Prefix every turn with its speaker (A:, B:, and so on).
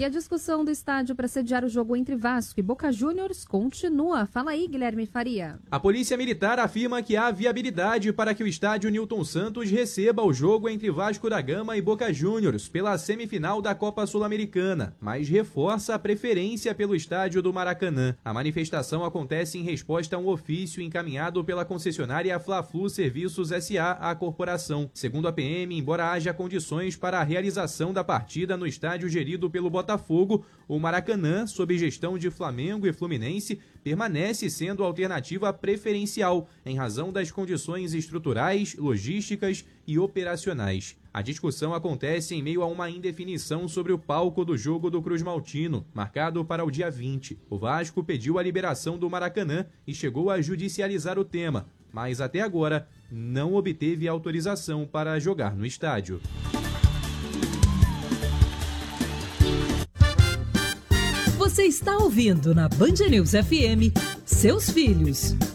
A: E a discussão do estádio para sediar o jogo entre Vasco e Boca Juniors continua. Fala aí, Guilherme Faria.
B: A Polícia Militar afirma que há viabilidade para que o estádio Newton Santos receba o jogo entre Vasco da Gama e Boca Juniors pela semifinal da Copa Sul-Americana, mas reforça a preferência pelo estádio do Maracanã. A manifestação acontece em resposta a um ofício encaminhado pela concessionária Fla-Flu Serviços S.A. à corporação. Segundo a PM, embora haja condições para a realização da partida no estádio gerido pelo Botafogo, o Maracanã, sob gestão de Flamengo e Fluminense, permanece sendo a alternativa preferencial, em razão das condições estruturais, logísticas e operacionais. A discussão acontece em meio a uma indefinição sobre o palco do jogo do Cruz Maltino, marcado para o dia 20. O Vasco pediu a liberação do Maracanã e chegou a judicializar o tema, mas até agora não obteve autorização para jogar no estádio.
C: Você está ouvindo na Band News FM Seus Filhos.